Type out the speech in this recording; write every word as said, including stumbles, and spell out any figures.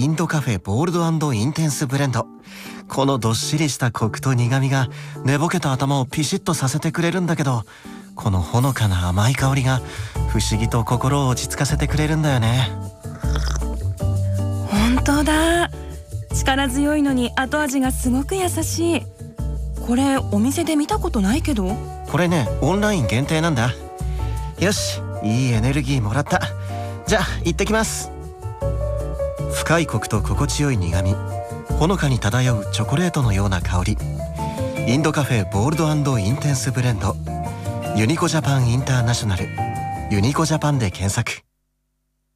インドカフェボールド&インテンスブレンド。このどっしりしたコクと苦みが寝ぼけた頭をピシッとさせてくれるんだけど、このほのかな甘い香りが不思議と心を落ち着かせてくれるんだよね。 本当だ、力強いのに後味がすごく優しい。これお店で見たことないけど。 これね、オンライン限定なんだ。よし、いいエネルギーもらった。じゃあ行ってきます。深いコクと心地よい苦み、ほのかに漂うチョコレートのような香り。インドカフェボールド&インテンスブレンド。ユニコジャパンインターナショナル、ユニコジャパンで検索。